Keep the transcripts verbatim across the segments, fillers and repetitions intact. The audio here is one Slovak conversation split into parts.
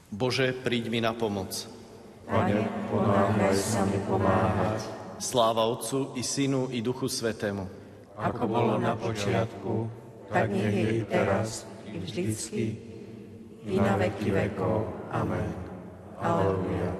Bože, príď mi na pomoc. Pane, ponáhľaj sa mi pomáhať. Sláva Otcu i Synu i Duchu Svätému. Ako bolo na počiatku, tak nech je i teraz, i vždycky, i na veky vekov. Amen. Aleluja.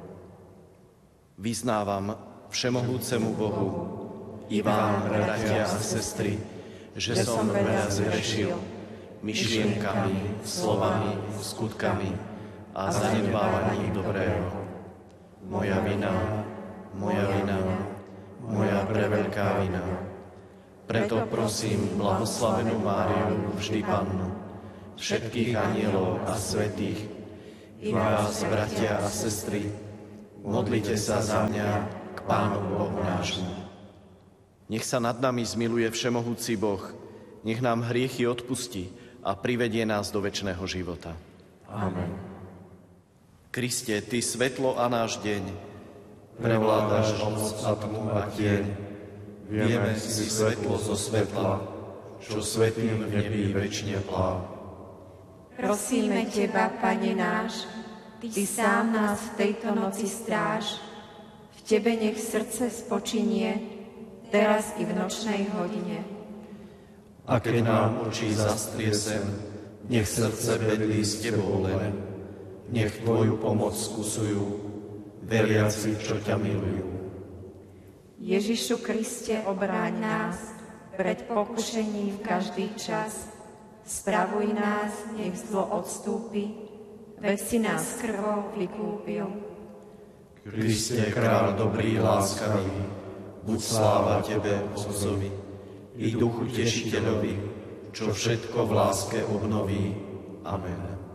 Vyznávam všemohúcemu Bohu i vám, bratia a sestry, že som veľa zhrešil myšlienkami, slovami, skutkami a zanedbávaním dobrého. Moja vina, moja vina, moja preveľká vina. Preto prosím blahoslavenú Máriu, vždy Pannu, všetkých anielov a svätých, i vás, bratia a sestry, modlite sa za mňa k Pánu Bohu nášmu. Nech sa nad nami zmiluje všemohúci Boh, nech nám hriechy odpustí a privedie nás do večného života. Amen. Kriste, Ty svetlo a náš deň, Prevládaš noc a tmu a tieň, vieme si svetlo zo svetla, čo svetým v nebi večne plá. Prosíme Teba, Pane náš, Ty sám nás v tejto noci stráž, v Tebe nech srdce spočinie, teraz i v nočnej hodine. A keď nám oči zastriesem, nech srdce bedlí s Tebou len, nech Tvoju pomoc skúsujú, veriaci, čo ťa milujú. Ježišu Kriste, obráň nás pred pokušením v každý čas, spravuj nás, nech zlo odstúpi, veď si nás krvou vykúpil. Kriste, kráľ dobrý, láskavý, buď sláva Tebe, Otcovi, i Duchu Tešiteľovi, čo všetko v láske obnoví. Amen.